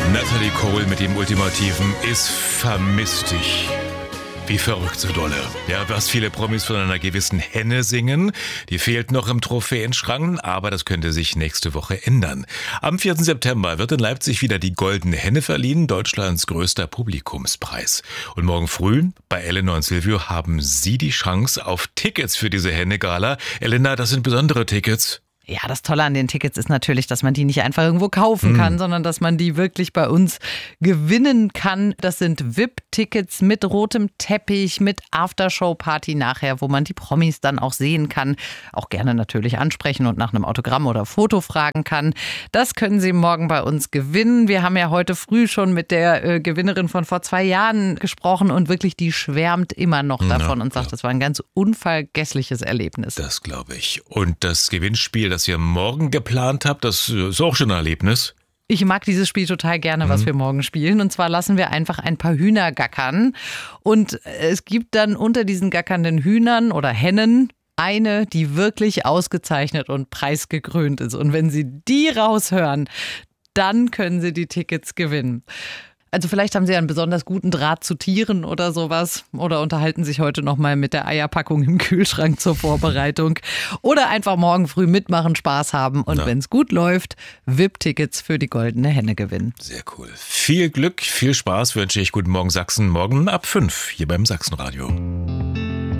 Natalie Cole mit dem ultimativen "Es vermisst dich". Wie verrückt so dolle. Ja, was viele Promis von einer gewissen Henne singen, die fehlt noch im Trophäenschrank, aber das könnte sich nächste Woche ändern. Am 4. September wird in Leipzig wieder die Goldene Henne verliehen, Deutschlands größter Publikumspreis. Und morgen früh bei Elena und Silvio haben Sie die Chance auf Tickets für diese Henne-Gala. Elena, das sind besondere Tickets. Ja, das Tolle an den Tickets ist natürlich, dass man die nicht einfach irgendwo kaufen kann, sondern dass man die wirklich bei uns gewinnen kann. Das sind VIP-Tickets mit rotem Teppich, mit Aftershow-Party nachher, wo man die Promis dann auch sehen kann. Auch gerne natürlich ansprechen und nach einem Autogramm oder Foto fragen kann. Das können Sie morgen bei uns gewinnen. Wir haben ja heute früh schon mit der Gewinnerin von vor 2 Jahren gesprochen und wirklich, die schwärmt immer noch davon und sagt, das war ein ganz unvergessliches Erlebnis. Das glaube ich. Und das Gewinnspiel, das ihr morgen geplant habt, das ist auch schon ein Erlebnis. Ich mag dieses Spiel total gerne, was wir morgen spielen. Und zwar lassen wir einfach ein paar Hühner gackern. Und es gibt dann unter diesen gackernden Hühnern oder Hennen eine, die wirklich ausgezeichnet und preisgekrönt ist. Und wenn Sie die raushören, dann können Sie die Tickets gewinnen. Also vielleicht haben Sie einen besonders guten Draht zu Tieren oder sowas oder unterhalten sich heute nochmal mit der Eierpackung im Kühlschrank zur Vorbereitung oder einfach morgen früh mitmachen, Spaß haben und wenn es gut läuft, VIP-Tickets für die Goldene Henne gewinnen. Sehr cool. Viel Glück, viel Spaß wünsche ich. Guten Morgen Sachsen, morgen ab 5 hier beim Sachsenradio.